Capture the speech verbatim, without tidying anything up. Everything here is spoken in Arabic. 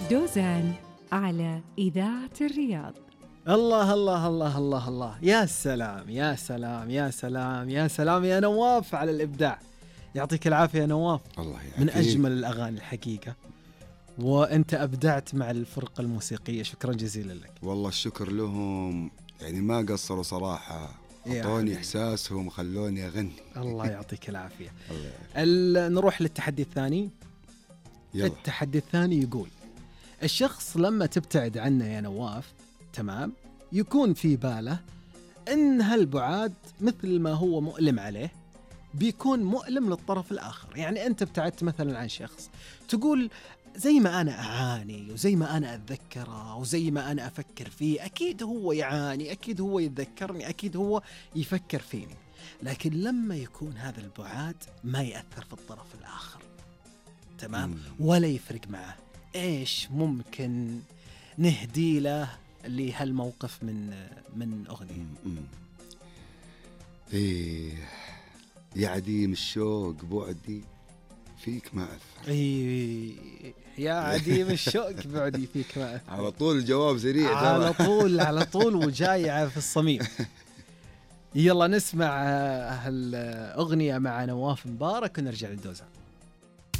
دوزان على إذاعة الرياض. الله الله الله الله الله، يا سلام يا سلام يا سلام يا سلام يا نواف على الإبداع. يعطيك العافية يا نواف. الله يعافيك. من أجمل الأغاني الحقيقة، وأنت أبدعت مع الفرقة الموسيقية، شكرا جزيلا لك. والله الشكر لهم، يعني ما قصروا صراحة، أعطوني إحساسهم خلوني أغني. الله يعطيك العافية. الله. نروح للتحدي الثاني. يلا. التحدي الثاني يقول: الشخص لما تبتعد عنه يا نواف، تمام، يكون في باله إن هالبعاد مثل ما هو مؤلم عليه بيكون مؤلم للطرف الآخر. يعني أنت ابتعدت مثلا عن شخص، تقول زي ما أنا أعاني وزي ما أنا أتذكره وزي ما أنا أفكر فيه، أكيد هو يعاني، أكيد هو يتذكرني، أكيد هو يفكر فيني. لكن لما يكون هذا البعاد ما يأثر في الطرف الآخر، تمام، مم. ولا يفرق معه، إيش ممكن نهدي له لهالموقف من من أغنية؟ مم. إيه يا عديم الشوق بعدي فيك ما أثر. أي يا عديم الشوق بعدي فيك ما أثر. على طول الجواب سريع، على طول على طول وجاية في الصميم. يلا نسمع هالأغنية مع نواف مبارك ونرجع للدوزان.